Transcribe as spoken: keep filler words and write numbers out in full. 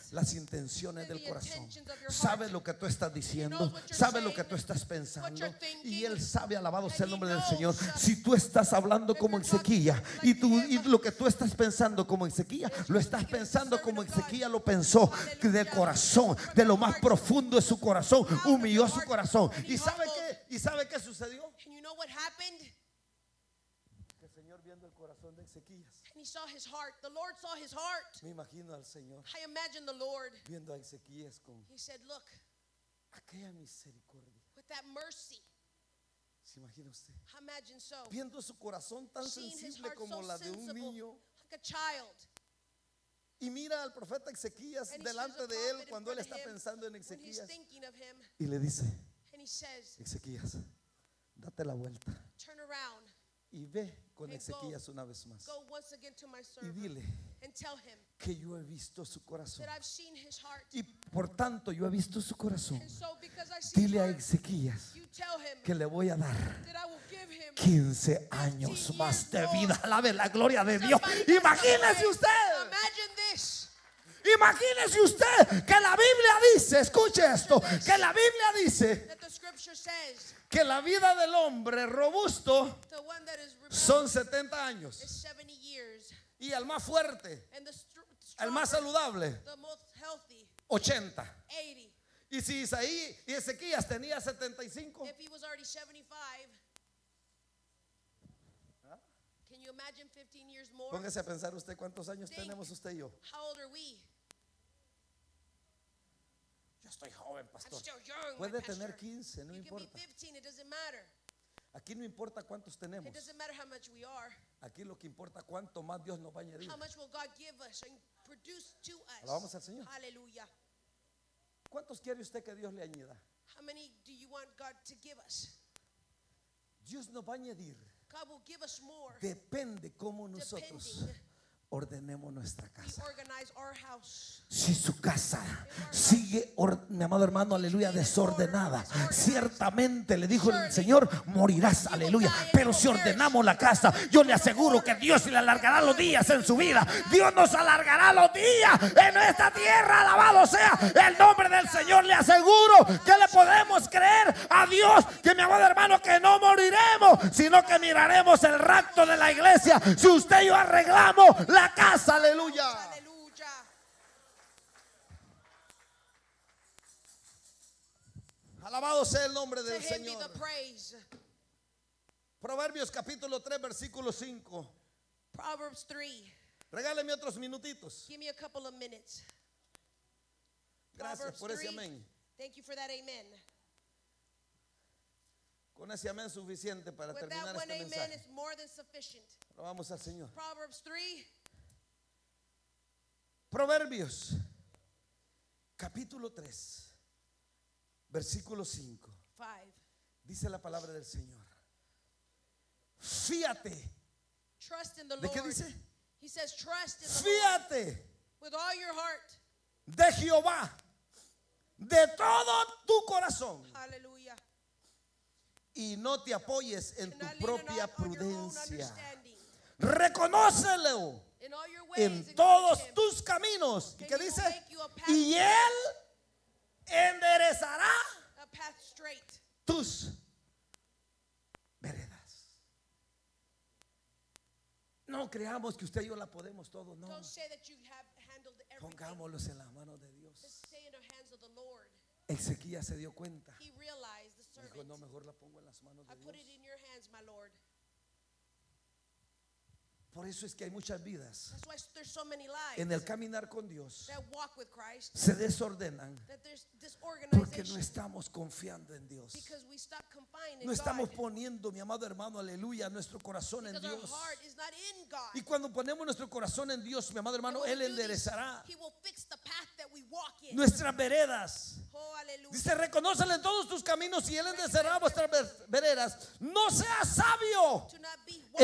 las intenciones del corazón. Sabe lo que tú estás diciendo, sabe lo que tú estás pensando, y Él sabe, alabado sea el nombre del Señor. Si tú estás hablando como Ezequiel y, tú, y lo que tú estás pensando como Ezequiel, lo estás pensando como Ezequiel lo pensó, del corazón, de lo más profundo de su corazón, humilló su corazón. ¿Y sabe qué? ¿Y sabe qué sucedió? Que el Señor, viendo el corazón de Ezequiel, And he saw his heart. The Lord saw his heart. me imagino al Señor I imagine the Lord. viendo a Ezequiel con He said, look, aquella misericordia. with that mercy. ¿Se imagina usted? Imagine so. Viendo su corazón tan Seeing his sensible heart como so la de un sensible, niño, like a child. y mira al profeta Ezequiel And he delante sees a de él prophet in cuando él front of está him pensando en when he's Ezequiel, thinking of him. y le dice: And he says, Ezequiel, date la vuelta turn around y ve con And Ezequiel go- una vez más go once again to my y servant dile and tell him que yo he visto su corazón, that I've seen his heart. y por tanto yo he visto su corazón. And so because I see his Dile a heart, Ezequiel you tell him que le voy a dar that I will give him quince años más de vida. Alabe la gloria de Dios. Imagínese usted. Imagine this. Imagínese usted que la Biblia dice, escuche esto, que la Biblia dice That the scripture says que la vida del hombre robusto the one that is rebellious son setenta is años, seventy years. y el más fuerte, And the str- el más stronger, saludable, the most healthy, ochenta. eighty. Y si Isaí y Ezequías tenía setenta y cinco, If he was already seventy-five, can you imagine fifteen years more? póngase a pensar usted cuántos años tenemos usted y yo. How old are we? Yo estoy joven, I'm pastor. still young, my Puede pastor. tener quince, no You can be importa. fifteen, it doesn't matter. Aquí no importa cuántos tenemos. It doesn't matter how much we are. Aquí lo que importa cuánto más Dios nos va a añadir. How much will God give us and produce to us? Alabamos al Señor. Hallelujah. ¿Cuántos quiere usted que Dios le añada? How many do you want God to give us? Dios nos va a añadir. God will give us more. Depende cómo nosotros Depending. ordenemos nuestra We casa. organize our house. Si su casa sigue, or- mi amado hermano, aleluya, desordenada, ciertamente le dijo el Señor, morirás, aleluya. Pero si ordenamos la casa, yo le aseguro que Dios le alargará los días en su vida. Dios nos alargará los días en esta tierra. Alabado sea el nombre del Señor. Le aseguro que le podemos creer a Dios, que mi amado hermano, que no moriremos, sino que miraremos el rapto de la iglesia. Si usted y yo arreglamos la casa, aleluya. Hallelujah. Alabado sea el nombre To del him be Señor. the praise. Proverbios capítulo tres, versículo cinco. Proverbs three. Regáleme otros minutitos. Give me a couple of minutes. Gracias Proverbs por ese three. amén. Thank you for that amen. Con ese amén suficiente para With terminar that one este amen mensaje. is more than sufficient. Vamos al Señor. Proverbs three. Proverbios capítulo tres, versículo cinco. five. Dice la palabra del Señor: fíate. Trust in the ¿De Lord. qué dice? He says trust in the Lord Fíate with all your heart. de Jehová de todo tu corazón, Hallelujah. y no te apoyes en And tu not lean propia on, on your own prudencia. understanding. Reconócelo In all your ways, en acknowledge todos him, tus caminos. ¿Y and qué he will dice? make you a path Y straight. él enderezará A path straight. tus veredas. No creamos que usted y yo la podemos todo, no. Don't say that you have handled everything. Pongámoslos en las manos de Dios. Let's stay in the hands of the Lord. Ezequiel se dio cuenta. He realized the servant. Dijo, no, mejor la pongo en las manos I de put Dios. it in your hands, my Lord. Por eso es que hay muchas vidas That's why there's so many lives en el caminar con Dios that walk with Christ, se desordenan that there's porque disorganization no estamos confiando en Dios. because we stop confiding in No estamos God. poniendo, mi amado hermano, aleluya, nuestro corazón en Because our Dios. heart is not in God. Y cuando ponemos nuestro corazón en Dios, mi amado And hermano, when Él we do this, enderezará He will fix the path that we walk in. nuestras veredas. Oh, hallelujah. Dice, reconócele en todos tus caminos y Él enderezará vuestras veredas. No seas sabio To not be